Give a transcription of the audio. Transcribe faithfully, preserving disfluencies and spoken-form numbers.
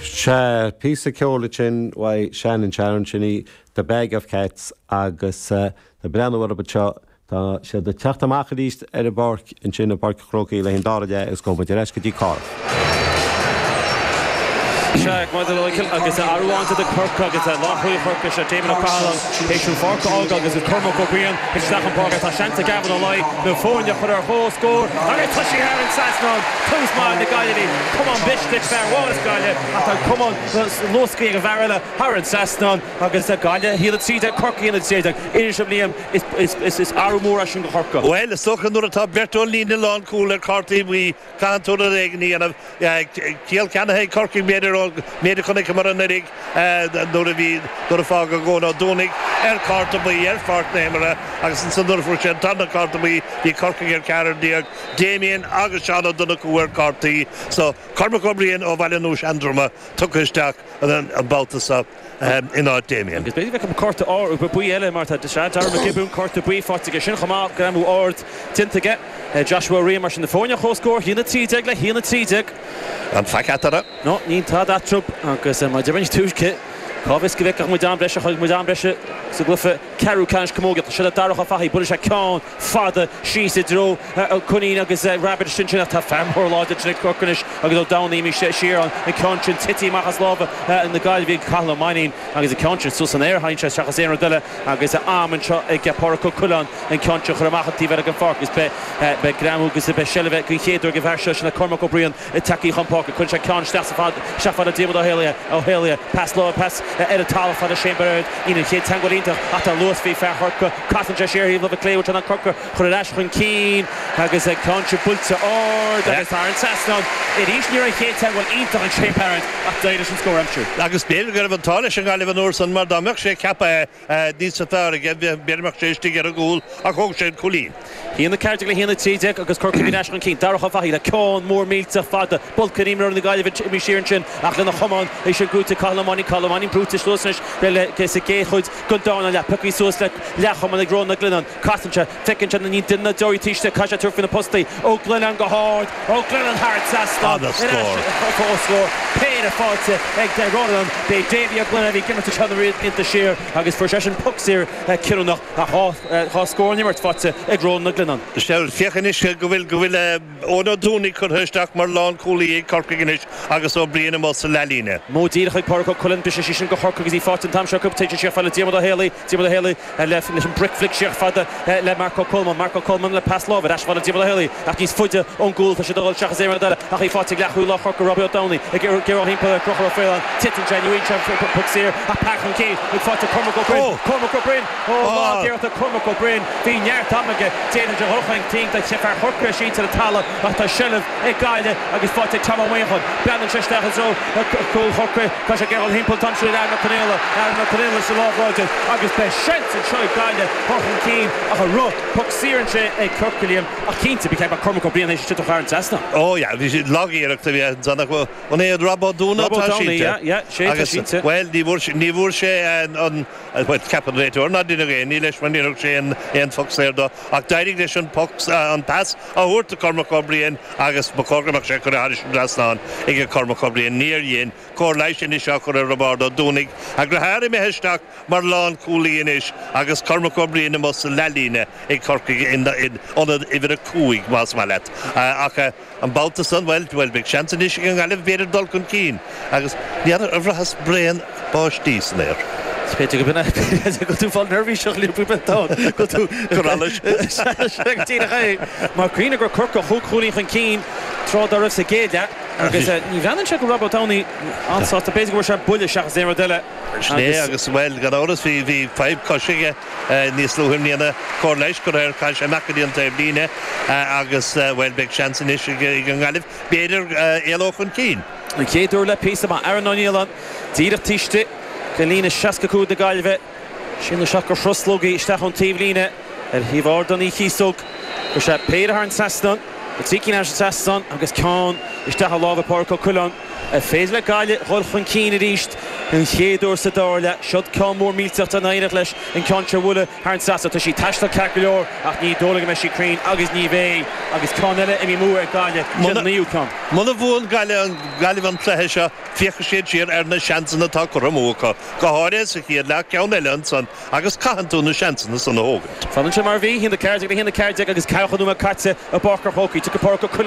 Se písa ceola sin wa Shannon Sharon sinní The Bag of Cats agus uh, the breanhhar betseo tá sé de teachta amachcharíist ar a barc in sin a barc chrócaí le hin dáide is go muid reis go dtí carh. Shag was like agus arwan to the Kirk agus a Lochwy Kirkish a David O'Connell Haitian Fork Olga agus a Cormac O'Brien his second park at Shanta Gavin Olay the phone you put our whole score and it's touching her in Sassnon Two's man the guy come on bitch ditch fair what is guy I thought come on low skiing of Varela her in Sassnon agus the guy he let see that Kirky in the stage Irish of Liam is is is is Arumura Shung Kirka well the socan nur top Berto Lina Lawn cooler Carty we can't to the Regni and Kiel Canahay Kirky made it made chunnig mar an rig nó a bhí nó a fág a gcóna dúnig ar cartabaí ar fartnéimere agus an sanúir fu sé tanna cartabaí hí corcaigh ar cearar díag Damien agus seanna duna cuair cartaí so Cormac O'Brien ó bhaile Androma tuchaisteach an báta Um, in our Damien. Because basically come corta or but we ele Martha de Shad Dar McGibbon corta bui forte ge shin khama gramu ord tinte ge Joshua Reimers in the phone ho score hina tidig le hina tidig an fakatara no ní tá that trip agus ma devin two kit Covis gevek mo dan bresha mo dan bresha so glyfa Caru Cash Camoga should dar ha fahi bullish can father she said dro Cunina agus rabbit shinchen at fam or lodge to Corkinish agus down the sheer on the conscience Titi Mahaslava and the guy big Carlo mining agus a conscience so an air hincha Chazero della agus a arm and get Porco Kulan and conscious Ramachati Vergan Fark is be be Gramu gus be Shelvet Kihedo give Harshash and Cormac O'Brien attacking Hon Park Kuncha Con Stafford Shafada Demo O'Helia O'Helia pass low pass at a tall for the Chamber in a hit Tangolinta after Lewis V Fair Horka Costin Share he love a clay which on Corker Khurash Khun Keen agus a contribute or that is Aaron Sassnon it is near a hit Tangle Inter and Shea Parent at the Irish score I'm sure agus beir go an táis an galibh Orson mar da meach sé cappa dí sa fear ge beir meach sé stig ar a gúil a chog sé Colleen he in the category he in the T-Deck agus Corker National King Darach Fahi the Con more meals fada Bul Karim on the guy of Mishirin ach na Chomon he should go to Colomani Colomani Brutus Losnish le ke se ke chud go down la pucky sauce le lechom an grona Glennon Costincha feckin chan ni dinna Dory Tishta Kasha turf in the posti O Glennon go hard O Glennon hard Sassnon the score score pay the fault ag de Ronan they Davy Glennon vi gimme to each other in the sheer agus for session pucks here Kirunach a ha ha score nimmer fatse ag Ronan Glennon Stel fechenish go vil go vil ono dúni kun hustach mar lawn Cooley Corkinish agus O'Brien mo Laline Mo dir chag Porco Cullen Bishishin go Horka he fought in Tamshire Cup take Sheffield and Dimo Haley Dimo Haley and left little brick flick Sheffield le Marco Coleman Marco Coleman le pass love Ashford and Dimo Haley after his foot on goal for Shadol Chazera that he fought to Glahu Horka Robbie Downey Gero Himpo Crocodile Fail Titan genuine champion pucks here a pack on key we fought to Cormac O'Brien Cormac O'Brien oh there the Cormac O'Brien being near Tamage Taylor John think that Sheffield Horka sheet to the Tala after Shelf a guy I guess fought to Tom Wayne Brandon Chester has all cool Horka because Gero Himpo Thompson and Canela and Canela so love Roger agus be shents and show guide Horton Keen a ro puck Sirenche a Kirkiliam a keen to become a Cormac O'Brien to to Harn Sassna oh yeah we should log here to be zanach on a Robo Duna yeah yeah she well the worship ni worship and on what capitator not in again ni lesh man ni and and Fox there do a direction pucks on pass a hurt to Cormac O'Brien agus Cormac Checker Irish Sassna ig Cormac O'Brien near yin correlation is shock or Roberto Dunig a grahari me hashtag mar lawn Cooley inish agus Cormac O'Brien mos laline ag Corky in the in on the even a cooig mas malet ach an Baltason well well big chance in issue and I live very Dalcon Keen agus the other ever has brain Bosch dis there Peter go go tú fall nervous le pu down go tú coralish Mar Queen go Cork ho Cooley van Keen throw the rest again that agus ni van check Robert Downey answer the basic worship bullish zero della Sné agus well got orders vi vi five coshige ní slú him nína corleis go er kan sem macadian tabline agus well big chance in issue gan galif beidir elochun Keen Kéidir le pí ma Aaron O'Neill dír tiiste Galina Shaskaku de Galve sin Shaka Froslogi stachon Tivline er hivardon í Kisog go sé Peter Harn Sassnon Tiki Nash Sassnon agus Con is stach lava Porco Cullen a féisle gaile hol chun Keen a ríist an chéadúr sa dála siod cá mór mílteach an éireach leis an contra bhula ar an sasa tá sí taistal cearcaúir ach ní dólaga me sí crín agus ní bhéh agus cáile imi múr ar gáile sin níú can. Muna bhún gaile gaile an plethe seo fiocha sé tíir ar na seansan atá chu mócha. Go háir sa chéad le ceann eile san agus caihanú na seansanna san na hógad. Fann sin mar bhí hín na ceirte hín na ceirte agus cechaú a caite a barcar hocaí tu go porca